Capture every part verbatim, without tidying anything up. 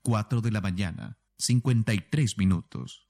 cuatro de la mañana, cincuenta y tres minutos.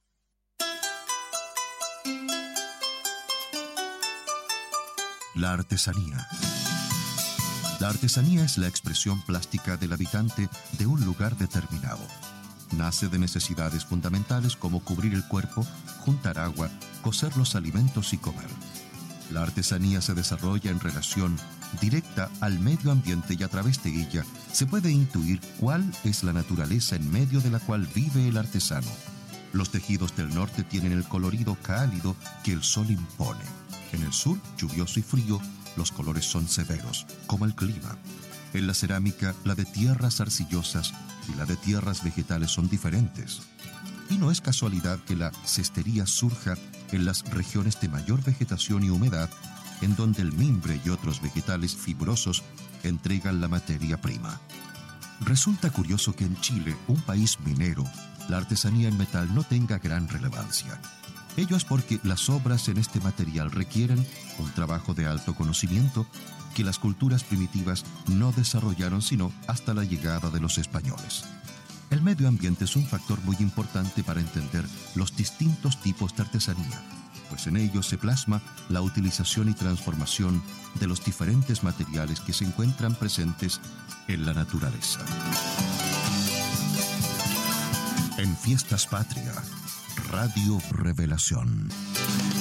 La artesanía. La artesanía es la expresión plástica del habitante de un lugar determinado. Nace de necesidades fundamentales como cubrir el cuerpo, juntar agua, cocer los alimentos y comer. La artesanía se desarrolla en relación directa al medio ambiente y a través de ella se puede intuir cuál es la naturaleza en medio de la cual vive el artesano. Los tejidos del norte tienen el colorido cálido que el sol impone. En el sur, lluvioso y frío, los colores son severos, como el clima. En la cerámica, la de tierras arcillosas y la de tierras vegetales son diferentes. Y no es casualidad que la cestería surja en las regiones de mayor vegetación y humedad, en donde el mimbre y otros vegetales fibrosos entregan la materia prima. Resulta curioso que en Chile, un país minero, la artesanía en metal no tenga gran relevancia. Ello es porque las obras en este material requieren un trabajo de alto conocimiento que las culturas primitivas no desarrollaron sino hasta la llegada de los españoles. El medio ambiente es un factor muy importante para entender los distintos tipos de artesanía, pues en ellos se plasma la utilización y transformación de los diferentes materiales que se encuentran presentes en la naturaleza. En Fiestas Patria, Radio Revelación.